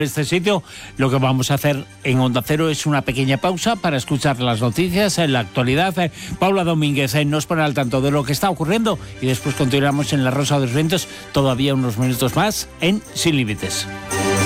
este sitio. Lo que vamos a hacer en Onda Cero es una pequeña pausa para escuchar las noticias en la actualidad. Paula Domínguez nos pone al tanto de lo que está ocurriendo y después continuamos en La Rosa de los Vientos todavía unos minutos más en Sin Límites.